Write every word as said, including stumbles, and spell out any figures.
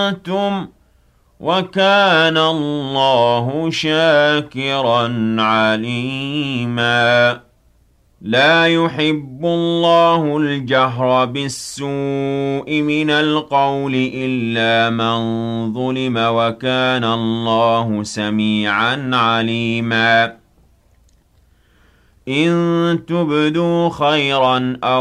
أَحْسَنتُمْ ۗ وَكَانَ اللَّهُ شَاكِرًا عَلِيمًا. لَا يُحِبُّ اللَّهُ الْجَهْرَ بِالسُّوءِ مِنَ الْقَوْلِ إِلَّا مَن ظُلِمَ ۚ وَكَانَ اللَّهُ سَمِيعًا عَلِيمًا. إِن تُبْدُوا خَيْرًا أَوْ